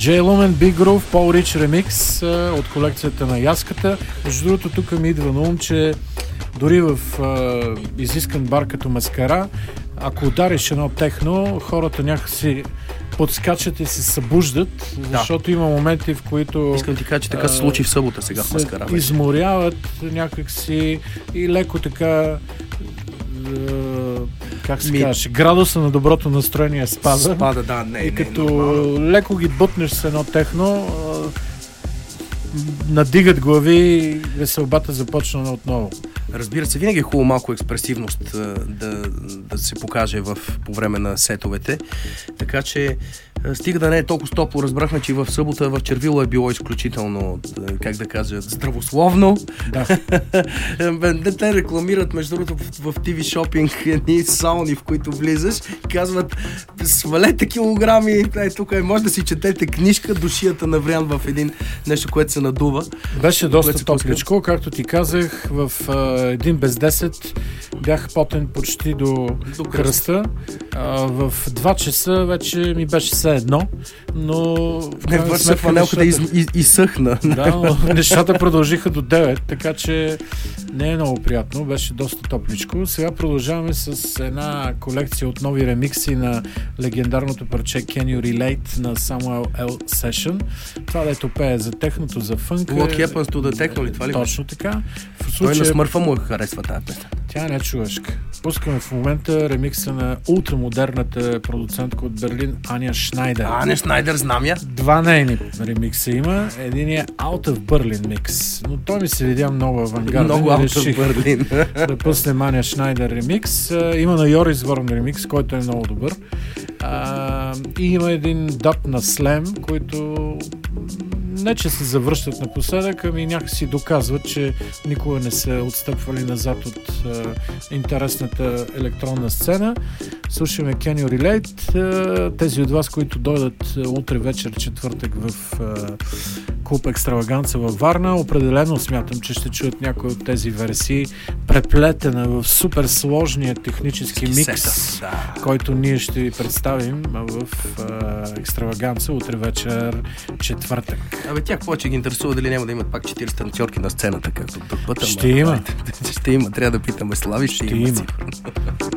Jay Lumen, Big Groove, Paul Rich ремикс от колекцията на Яската. Между другото, тук ми идва на ум, че дори в изискан бар като Маскара, ако удариш едно техно, хората някакси подскачат и се събуждат, защото има моменти, в които... Искам ти кажа, че така се случи в събота сега в Маскара. Изморяват някакси и леко така... как се казваш, градуса на доброто настроение спада. И като леко ги бутнеш с едно техно, надигат глави и веселбата започна отново. Разбира се, винаги е хубаво малко експресивност да се покаже по време на сетовете. Така че стига да не е толкова топло. Разбрахме, че в събота в Червило е било изключително, как да кажа, здравословно. Да. Те рекламират, между другото, в TV Shopping едни сауни, в които влизаш и казват: свалете килограми, тук може да си четете книжка, душията на вариант в един нещо, което се надува. Беше доста топличко, както ти казах, в 1 без 10 бях потен почти до кръста. В 2 часа вече ми беше все едно, но... Фанелката изсъхна. Да, но нещата продължиха до 9, така че не е много приятно, беше доста топличко. Сега продължаваме с една колекция от нови ремикси на легендарното парче Can You Relate на Samuel L. Session. Това дето пее за техното, за фънка. What Happens to the Techno ли това ли? Точно така. Той на Смърфа му харесва тази песен. Тя не е човешка. Пускаме в момента ремикса на ултрамодерната продуцентка от Берлин Аня Шнайдер. Аня Шнайдер, знам я. 2 нейни ремикса има. Един е Out of Berlin микс. Но той ми се видя много авангарден. Много Out of Berlin. Да пуснем Аня Шнайдер ремикс. Има на Йорис Ворн ремикс, който е много добър. И има един даб на Слем, който не че се завръщат напоследък, ами някакси доказват, че никога не са отстъпвали назад от интересната електронна сцена. Слушаме Can You Relate. Тези от вас, които дойдат утре вечер, четвъртък в клуб Екстраваганца във Варна, определено смятам, че ще чуят някои от тези версии, преплетена в супер сложния технически микс, който ние ще ви представим в Екстраваганца утре вечер, четвъртък. Абе, тях повече ги интересува дали няма да имат пак 40 танцорки на сцената, както друг път. Ще има. Ще има, трябва да питаме Слави. Ще има.